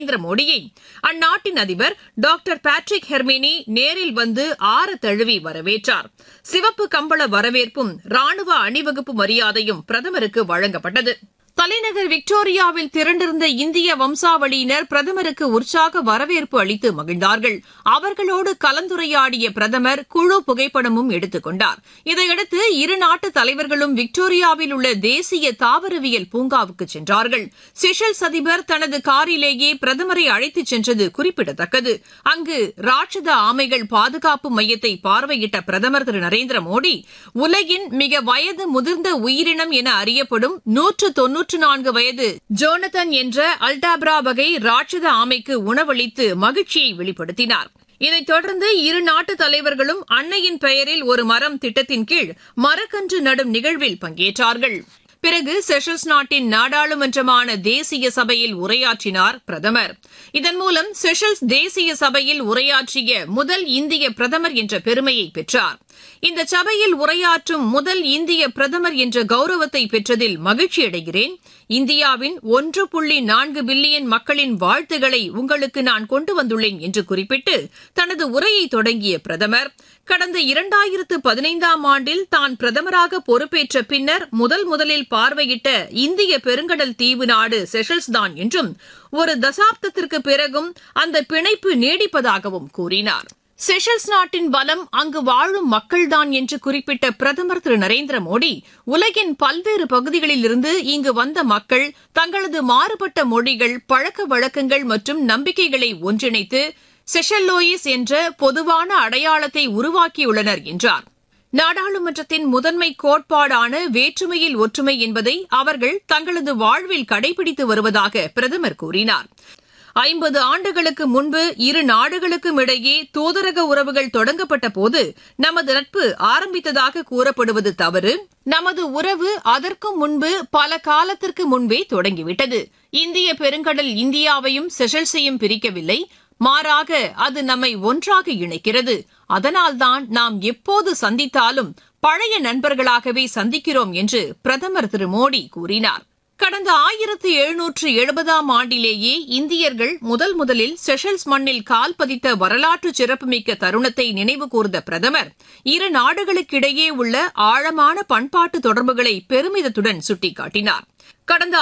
நரேந்திர மோடியை அந்நாட்டின் அதிபர் டாக்டர் பேட்ரிக் ஹெர்மினி நேரில் வந்து ஆற தழுவி வரவேற்றார். சிவப்பு கம்பள வரவேற்பும் ராணுவ அணிவகுப்பு மரியாதையும் பிரதமருக்கு வழங்கப்பட்டது. தலைநகர் விக்டோரியாவில் திரண்டிருந்த இந்திய வம்சாவளியினர் பிரதமருக்கு உற்சாக வரவேற்பு அளித்து மகிழ்ந்தார்கள். அவர்களோடு கலந்துரையாடிய பிரதமர் குழு புகைப்படமும் எடுத்துக் கொண்டார். இதையடுத்து இரு நாட்டு தலைவர்களும் விக்டோரியாவில் உள்ள தேசிய தாவரவியல் பூங்காவுக்கு சென்றார்கள். செஷல்ஸ் அதிபர் தனது காரிலேயே பிரதமரை அழைத்துச் சென்றது குறிப்பிடத்தக்கது. அங்கு ராட்சத ஆமைகள் பாதுகாப்பு மையத்தை பார்வையிட்ட பிரதமர் திரு நரேந்திர மோடி உலகின் மிக வயது முதிர்ந்த உயிரினம் என அறியப்படும் 194 வயது ஜோனதன் என்ற அல்டாப்ரா வகை ராட்சத ஆமைக்கு உணவளித்து மகிழ்ச்சியை வெளிப்படுத்தினார். இதைத் தொடர்ந்து இரு நாட்டு தலைவர்களும் அன்னையின் பெயரில் ஒரு மரம் திட்டத்தின் கீழ் மரக்கன்று நடும் நிகழ்வில் பங்கேற்றார்கள். பிறகு செஷல்ஸ் நாட்டின் நாடாளுமன்றமான தேசிய சபையில் உரையாற்றினார் பிரதமர். இதன் மூலம் செஷல்ஸ் தேசிய சபையில் உரையாற்றிய முதல் இந்திய பிரதமர் என்ற பெருமையை பெற்றார். இந்த சபையில் உரையாற்றும் முதல் இந்திய பிரதமர் என்ற கௌரவத்தை பெற்றதில் மகிழ்ச்சியடைகிறேன். இந்தியாவின் 1.4 பில்லியன் மக்களின் வாழ்த்துக்களை உங்களுக்கு நான் கொண்டு வந்துள்ளேன் என்று குறிப்பிட்டு தனது உரையை தொடங்கிய பிரதமர், கடந்த 2015ஆம் ஆண்டில் தான் பிரதமராக பொறுப்பேற்ற பின்னர் முதலில் பார்வையிட்ட இந்திய பெருங்கடல் தீவு நாடு செஷல்ஸ் தான் என்றும் ஒரு தசாப்தத்திற்கு பிறகும் அந்த பிணைப்பு நீடிப்பதாகவும் கூறினார். செஷல்ஸ் நாட்டின் பலம் அங்கு வாழும் மக்கள்தான் என்று குறிப்பிட்ட பிரதமர் திரு நரேந்திர மோடி, உலகின் பல்வேறு பகுதிகளில் இருந்து இங்கு வந்த மக்கள் தங்களது மாறுபட்ட மொழிகள், பழக்க வழக்கங்கள் மற்றும் நம்பிக்கைகளை ஒன்றிணைத்து செஷல்லோயிஸ் என்ற பொதுவான அடையாளத்தை உருவாக்கியுள்ளனர் என்றார். நாடாளுமன்றத்தின் முதன்மை கோட்பாடான வேற்றுமையில் ஒற்றுமை என்பதை அவர்கள் தங்களது வாழ்வில் கடைபிடித்து வருவதாக பிரதமர் கூறினார். 50 ஆண்டுகளுக்கு முன்பு இரு நாடுகளுக்கும் இடையே தூதரக உறவுகள் தொடங்கப்பட்ட போது நமது நட்பு ஆரம்பித்ததாக கூறப்படுவது தவறு. நமது உறவு அதற்கும் முன்பு பல காலத்திற்கு முன்பே தொடங்கிவிட்டது. இந்திய பெருங்கடல் இந்தியாவையும் செஷல்ஸையும் பிரிக்கவில்லை, மாறாக அது நம்மை ஒன்றாக இணைக்கிறது. அதனால்தான் நாம் எப்போது சந்தித்தாலும் பழைய நண்பர்களாகவே சந்திக்கிறோம் என்று பிரதமர் திரு மோடி கூறினார். கடந்த 1770ஆம் ஆண்டிலேயே இந்தியர்கள் முதலில் செஷல்ஸ் மண்ணில் கால் பதித்த வரலாற்று சிறப்புமிக்க தருணத்தை நினைவு கூர்ந்த பிரதமர், இரு நாடுகளுக்கிடையே உள்ள ஆழமான பண்பாட்டு தொடர்புகளை பெருமிதத்துடன் சுட்டிக்காட்டினார். கடந்த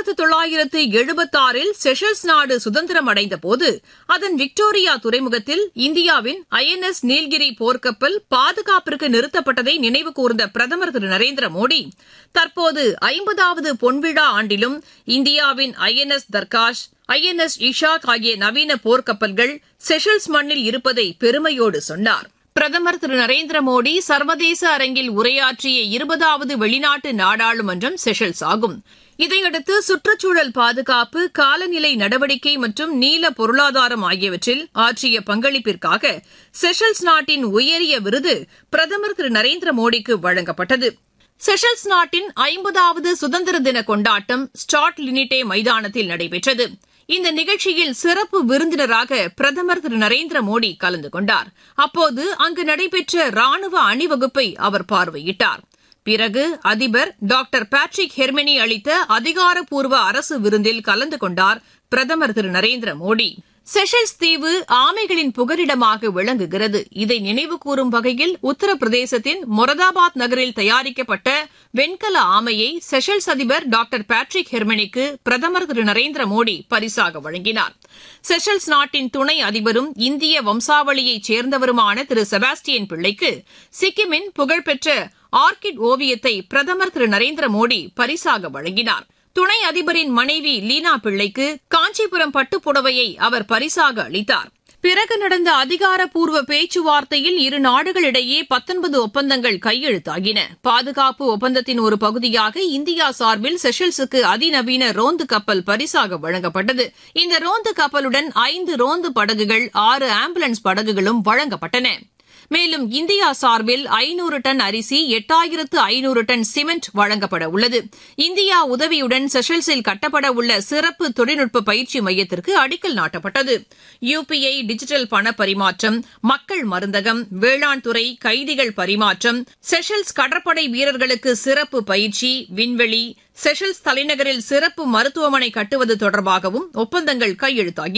1976இல் செஷல்ஸ் நாடு சுதந்திரம் அடைந்தபோது அதன் விக்டோரியா துறைமுகத்தில் இந்தியாவின் INS நீல்கிரி போர்க்கப்பல் பாதுகாப்பிற்கு நிறுத்தப்பட்டதை நினைவு கூர்ந்த பிரதமர் திரு நரேந்திர மோடி, தற்போது 50வது பொன்விழா ஆண்டிலும் இந்தியாவின் INS தர்காஷ், INS இஷாக் ஆகிய நவீன போர்க்கப்பல்கள் செஷல்ஸ் மண்ணில் இருப்பதை பெருமையோடு சொன்னார். பிரதமர் திரு நரேந்திர மோடி சர்வதேச அரங்கில் உரையாற்றிய 20வது வெளிநாட்டு நாடாளுமன்றம் செஷல்ஸ் ஆகும். இதையடுத்து சுற்றுச்சூழல் பாதுகாப்பு, காலநிலை நடவடிக்கை மற்றும் நீல பொருளாதாரம் ஆகியவற்றில் ஆற்றிய பங்களிப்பிற்காக செஷல்ஸ் நாட்டின் உயரிய விருது பிரதமர் திரு நரேந்திர மோடிக்கு வழங்கப்பட்டது. செஷல்ஸ் நாட்டின் 50வது சுதந்திர தின கொண்டாட்டம் ஸ்டாட் லினிட்டே மைதானத்தில் நடைபெற்றது. இந்த நிகழ்ச்சியில் சிறப்பு விருந்தினராக பிரதமர் திரு நரேந்திர மோடி கலந்து கொண்டார். அப்போது அங்கு நடைபெற்ற ராணுவ அணிவகுப்பை அவர் பார்வையிட்டார். பிறகு அதிபர் டாக்டர் பேட்ரிக் ஹெர்மினி அளித்த அதிகாரப்பூர்வ அரசு விருந்தில் கலந்து கொண்டார் பிரதமர் திரு நரேந்திர மோடி. செஷல்ஸ் தீவு ஆமைகளின் புகலிடமாக விளங்குகிறது. இதை நினைவு கூறும் வகையில் உத்தரப்பிரதேசத்தின் மொரதாபாத் நகரில் தயாரிக்கப்பட்ட வெண்கல ஆமையை செஷல்ஸ் அதிபர் டாக்டர் பேட்ரிக் ஹெர்மினிக்கு பிரதமர் திரு நரேந்திர மோடி பரிசாக வழங்கினார். செஷல்ஸ் நாட்டின் துணை அதிபரும் இந்திய வம்சாவளியைச் சேர்ந்தவருமான திரு செபாஸ்டியன் பிள்ளைக்கு சிக்கிமின் புகழ்பெற்ற ஆர்கிட் ஓவியத்தை பிரதமர் திரு நரேந்திர மோடி பரிசாக வழங்கினார். துணை அதிபரின் மனைவி லீனா பிள்ளைக்கு காஞ்சிபுரம் பட்டுப்புடவையை அவர் பரிசாக அளித்தார். பிறகு நடந்த அதிகாரப்பூர்வ பேச்சுவார்த்தையில் இரு நாடுகளிடையே 19 ஒப்பந்தங்கள் கையெழுத்தாகின. பாதுகாப்பு ஒப்பந்தத்தின் ஒரு பகுதியாக இந்தியா சார்பில் செஷல்ஸுக்கு அதிநவீன ரோந்து கப்பல் பரிசாக வழங்கப்பட்டது. இந்த ரோந்து கப்பலுடன் 5 ரோந்து படகுகள், 6 ஆம்புலன்ஸ் படகுகளும் வழங்கப்பட்டன. மேலும் இந்தியா சார்பில் 500 டன் அரிசி, 8500 டன் சிமெண்ட் வழங்கப்பட உள்ளது. இந்தியா உதவியுடன் செஷல்ஸில் கட்டப்பட உள்ள சிறப்பு தொழில்நுட்ப பயிற்சி மையத்திற்கு அடிக்கல் நாட்டப்பட்டது. UPI டிஜிட்டல் பண பரிமாற்றம், மக்கள் மருந்தகம், வேளாண் துறை, கைதிகள் பரிமாற்றம், செஷல்ஸ் கடற்படை வீரர்களுக்கு சிறப்பு பயிற்சி, விண்வெளி, செஷல்ஸ் தலைநகரில் சிறப்பு மருத்துவமனை கட்டுவது தொடர்பாகவும் ஒப்பந்தங்கள் கையெழுத்தாகின.